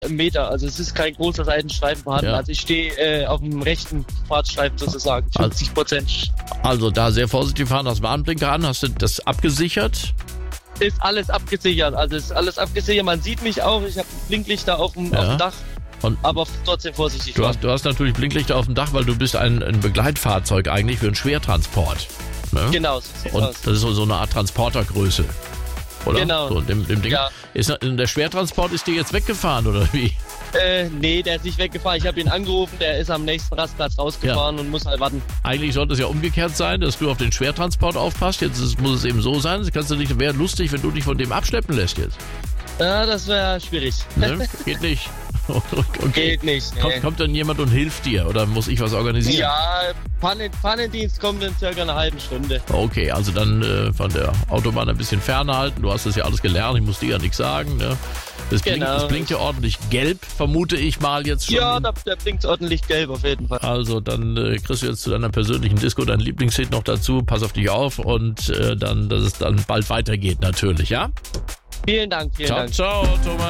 Meter. Also es ist kein großer Seitenstreifen vorhanden. Ja. Also ich stehe auf dem rechten Fahrtstreifen sozusagen, 50%. Also da sehr vorsichtig fahren, hast Warnblinker an, hast du das abgesichert? Ist alles abgesichert, also ist alles abgesichert. Man sieht mich auch, ich habe Blinklichter auf dem Dach, aber trotzdem vorsichtig fahren. Du hast natürlich Blinklichter auf dem Dach, weil du bist ein Begleitfahrzeug eigentlich für einen Schwertransport. Ne? Genau, so sieht's Und aus. das ist so eine Art Transportergröße, oder? Genau. So, dem Ding. Ja. Der Schwertransport ist dir jetzt weggefahren, oder wie? Nee, der ist nicht weggefahren. Ich habe ihn angerufen, der ist am nächsten Rastplatz rausgefahren und muss halt warten. Eigentlich sollte es ja umgekehrt sein, dass du auf den Schwertransport aufpasst. Jetzt muss es eben so sein. Wäre lustig, wenn du dich von dem abschleppen lässt jetzt. Ja, das wäre schwierig. Ne? Geht nicht. Okay. Geht nicht. Nee. Kommt dann jemand und hilft dir oder muss ich was organisieren? Ja, Pannendienst kommt in circa einer halben Stunde. Okay, also dann von der Autobahn ein bisschen ferne halten. Du hast das ja alles gelernt, ich muss dir ja nichts sagen. Ne? Das blinkt ja ordentlich gelb, vermute ich mal jetzt schon. Ja, der blinkt ordentlich gelb auf jeden Fall. Also dann kriegst du jetzt zu deiner persönlichen Disco dein Lieblingshit noch dazu. Pass auf dich auf und dass es dann bald weitergeht natürlich, ja? Vielen Dank, vielen Dank. Ciao, Thomas.